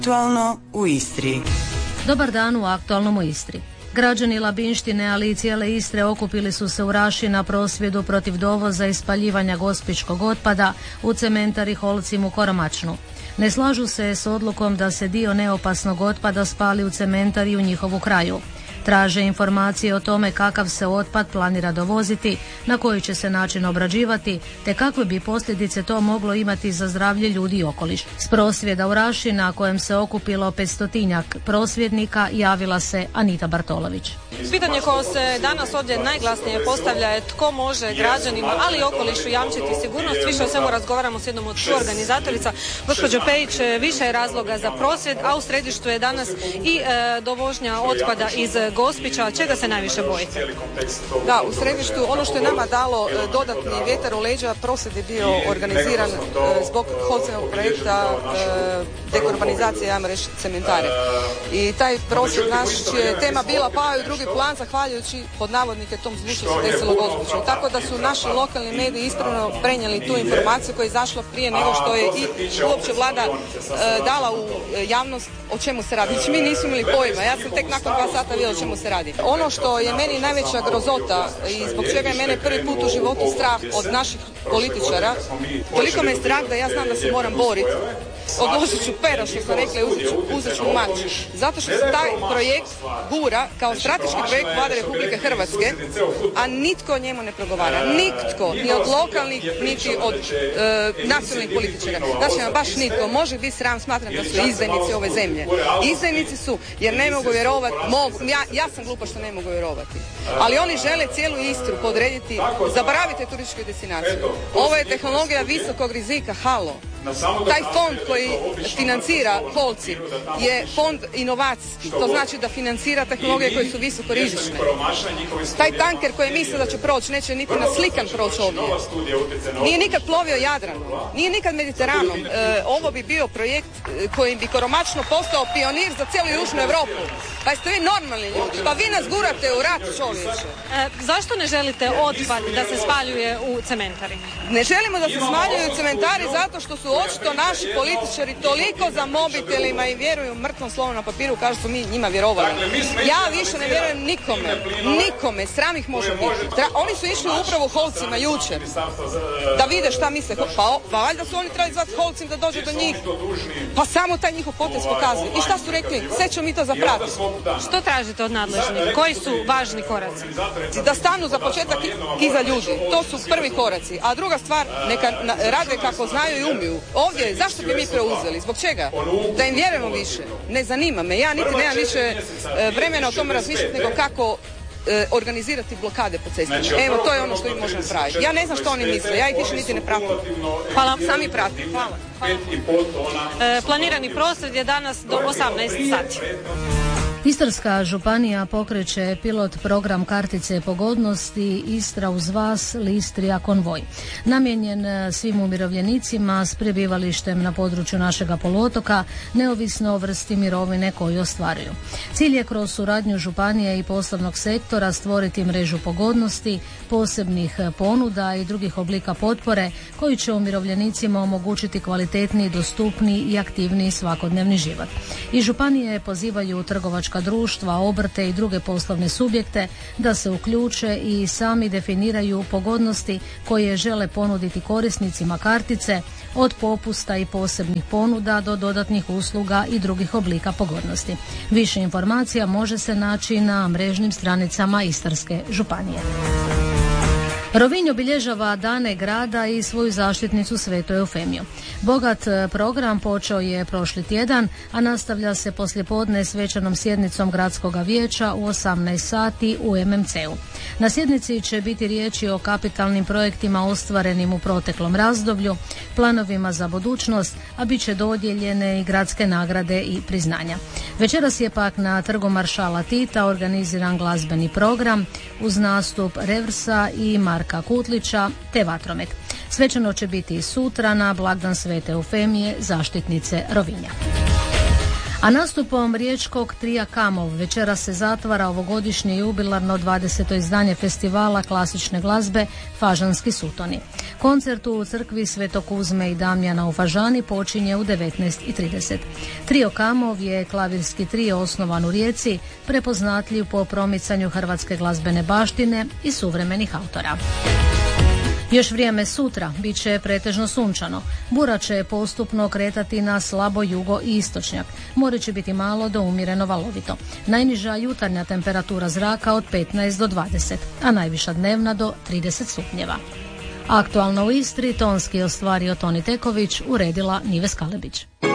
Aktualno u Istri. Dobar dan u Aktualnom u Istri. Građani Labinštine, ali i cijele Istre okupili su se u Raši na prosvjedu protiv dovoza i spaljivanja gospićkog otpada u cementari Holcim u Koromačnu. Ne slažu se s odlukom da se dio neopasnog otpada spali u cementari u njihovu kraju. Traže informacije o tome kakav se otpad planira dovoziti, na koji će se način obrađivati, te kakve bi posljedice to moglo imati za zdravlje ljudi i okoliš. S prosvjeda u Raši, na kojem se okupilo 500-tinjak prosvjednika, javila se Anita Bartolović. Pitanje koje se danas ovdje najglasnije postavlja je tko može građanima, ali i okolišu jamčiti sigurnost. Više o svemu razgovaramo s jednom od suorganizatorica. Gospođo Pejić, više je razloga za prosvjed, a u središtu je danas i dovožnja otpada iz Gospića. Čega se najviše bojite? Da, u središtu ono što je nama dalo dodatni vjetar u leđa, prosvjed je bio organiziran zbog Holcimskog projekta dekarbonizacije, ajmo reći, cementare. I taj prosvjed naš je tema bila pao u drugi plan zahvaljujući pod navodnike tom zlu što se desilo Gospiću. Tako da su naši lokalni mediji ispravno prenijeli tu informaciju koja je izašla prije nego što je i uopće vlada dala u javnost o čemu se radi. Znači mi nismo imali pojma, ja sam tek nakon 2 sata vidjela o čemu se radi. Ono što je meni najveća grozota i zbog čega je mene prvi put u životu strah od naših političara, toliko me je strah da ja znam da se moram boriti. Odložit ću pero, što sam rekla, uzet ću mač. Zato što se taj projekt gura kao strateški projekt Vlade Republike Hrvatske, a nitko o njemu ne progovara. Nitko, ni od lokalnih, niti od nacionalnih političara. Znači, baš nitko. Može biti sram, smatram da su izdajnici ove zemlje. Izdajnici su, jer ne mogu vjerovati, ja sam glupa što ne mogu vjerovati. Ali oni žele cijelu Istru podrediti, zaboravite turističku destinaciju. Ovo je tehnologija visokog rizika, halo. Taj fond koji financira Holcim je fond inovacijski. To znači da financira tehnologije koje su visoko rizične. Taj tanker koji misle da će proći, neće niti na slikan proći ovdje. Nije nikad plovio Jadranom, nije nikad Mediteranom. Ovo bi bio projekt kojim bi Koromačno postao pionir za cijelu Južnu Europu. Pa jeste vi normalni ljudi? Pa vi nas gurate u rat, čovječe. Zašto ne želite otpad da se spaljuje u cementari? Ne želimo da se smaljuju cementari zato što su očito naši političari toliko za mobitelima i vjeruju mrtvom slovom na papiru, kažu su mi njima vjerovali. Ja više ne vjerujem nikome, sram ih može biti. Oni su išli upravo Holcima jučer da vide šta misle. Pa valjda su oni trebali zvati Holcim da dođe do njih. Pa samo taj njihov potez pokazuje. I šta su rekli? Sve ćemo mi to zapratiti. Što tražite od nadležnih? Koji su važni koraci? Da stanu za početak iza ljudi. To su prvi koraci. A druga stvar, neka rade kako znaju i umiju. Ovdje, zašto bi mi preuzeli? Zbog čega? Da im vjerujemo više. Ne zanima me. Ja niti nemam više vremena o tome razmišljati nego kako organizirati blokade po cestama. Evo, to je ono što im možemo praviti. Ja ne znam što oni misle. Ja ih više niti ne pratim. Hvala. Sami pratim. Hvala. Planirani prosvjed je danas do 18 sati. Istarska županija pokreće pilot program kartice pogodnosti Istra uz vas, Listrija konvoj. Namijenjen svim umirovljenicima s prebivalištem na području našega poluotoka, neovisno o vrsti mirovine koju ostvaruju. Cilj je kroz suradnju županije i poslovnog sektora stvoriti mrežu pogodnosti, posebnih ponuda i drugih oblika potpore koji će umirovljenicima omogućiti kvalitetniji, dostupniji i aktivniji svakodnevni život. I županije pozivaju trgovačka društva, obrte i druge poslovne subjekte da se uključe i sami definiraju pogodnosti koje žele ponuditi korisnicima kartice, od popusta i posebnih ponuda do dodatnih usluga i drugih oblika pogodnosti. Više informacija može se naći na mrežnim stranicama Istarske županije. Rovinj obilježava dane grada i svoju zaštitnicu Svetu Eufemiju. Bogat program počeo je prošli tjedan, a nastavlja se poslijepodne svečanom sjednicom gradskog vijeća u 18 sati u MMC-u. Na sjednici će biti riječi o kapitalnim projektima ostvarenim u proteklom razdoblju, planovima za budućnost, a bit će dodijeljene i gradske nagrade i priznanja. Večeras je pak na Trgu maršala Tita organiziran glazbeni program uz nastup Reversa i Marka Kutlića te vatromet. Svečano će biti i sutra na blagdan Svete Eufemije, zaštitnice Rovinja. A nastupom riječkog trija Kamov večera se zatvara ovogodišnje jubilarno 20. izdanje festivala klasične glazbe Fažanski sutoni. Koncert u crkvi Svetog Kuzme i Damjana u Fažani počinje u 19:30. Trio Kamov je klavirski trio osnovan u Rijeci, prepoznatljiv po promicanju hrvatske glazbene baštine i suvremenih autora. Još vrijeme sutra bit će pretežno sunčano. Bura će postupno kretati na slabo jugo i istočnjak. More će biti malo do umjereno valovito. Najniža jutarnja temperatura zraka od 15 do 20, a najviša dnevna do 30 stupnjeva. Aktualno u Istri tonski je ostvario Toni Teković, uredila Nives Kalebić.